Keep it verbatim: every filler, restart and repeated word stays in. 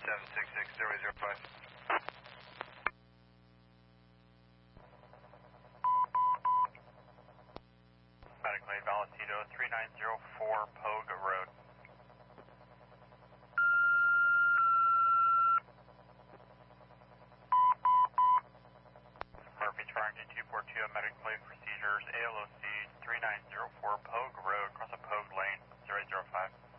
seven six six zero zero five. Medically, Valentino, three nine zero four Pogue Road. Murphy, Triangle two four two, medically procedures, A L O C, three nine zero four Pogue Road, across a Pogue Lane, zero zero five.